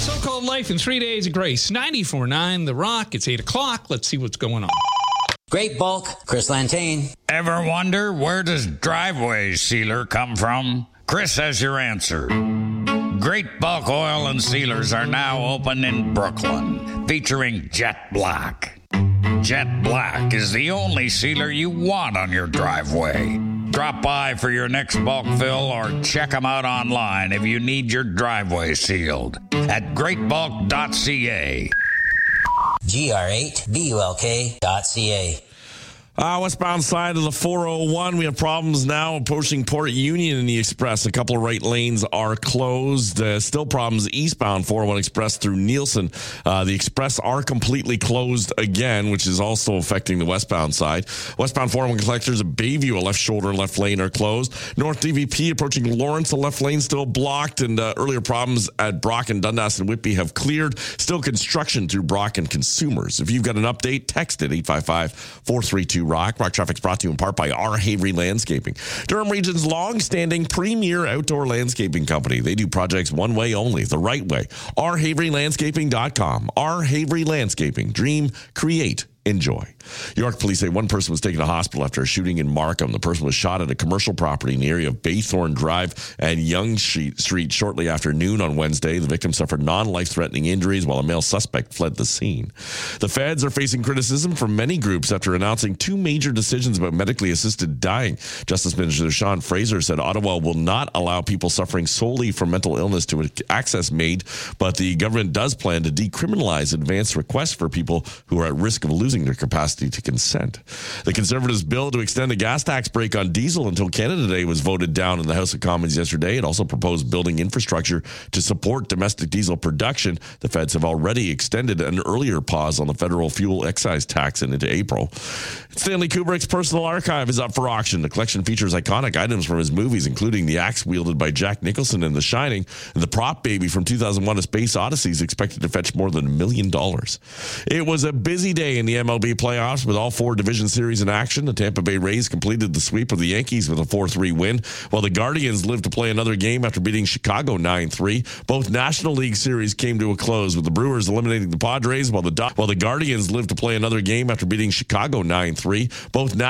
So-called life in 3 days of grace. 94.9 The Rock. It's 8 o'clock. Let's see what's going on. Great Bulk, Chris Lantain. Ever wonder where does driveway sealer come from? Chris has your answer. Great Bulk Oil and Sealers are now open in Brooklyn, featuring Jet Black. Jet Black is the only sealer you want on your driveway. Drop by for your next bulk fill or check them out online if you need your driveway sealed at greatbulk.ca. GR8BULK.ca. Westbound side of the 401, we have problems now approaching Port Union in the Express. A couple of right lanes are closed. Still problems eastbound 401 Express through Nielsen. The Express are completely closed again, which is also affecting the westbound side. Westbound 401 collectors at Bayview, a left shoulder and left lane are closed. North DVP approaching Lawrence, a left lane still blocked. And earlier problems at Brock and Dundas and Whitby have cleared. Still construction through Brock and Consumers. If you've got an update, text it 855-432 Rock. Rock Traffic's brought to you in part by R. Havery Landscaping, Durham Region's long-standing premier outdoor landscaping company. They do projects one way only, the right way. rhaverylandscaping.com. R. Havery Landscaping. Dream, create, enjoy. York police say one person was taken to hospital after a shooting in Markham. The person was shot at a commercial property in the area of Baythorn Drive and Yonge Street shortly after noon on Wednesday. The victim suffered non-life-threatening injuries while a male suspect fled the scene. The feds are facing criticism from many groups after announcing two major decisions about medically assisted dying. Justice Minister Sean Fraser said Ottawa will not allow people suffering solely from mental illness to access MAID, but the government does plan to decriminalize advance requests for people who are at risk of losing their capacity to consent. The Conservatives' bill to extend the gas tax break on diesel until Canada Day was voted down in the House of Commons yesterday. It also proposed building infrastructure to support domestic diesel production. The feds have already extended an earlier pause on the federal fuel excise tax into April. Stanley Kubrick's personal archive is up for auction. The collection features iconic items from his movies, including the axe wielded by Jack Nicholson in The Shining, and the prop baby from 2001: A Space Odyssey is expected to fetch more than $1 million. It was a busy day in the MLB playoffs with all four division series in action. The Tampa Bay Rays completed the sweep of the Yankees with a 4-3 win, while the Guardians lived to play another game after beating Chicago 9-3. Both National League series came to a close, with the Brewers eliminating the Padres, while the Guardians lived to play another game after beating Chicago 9-3. Both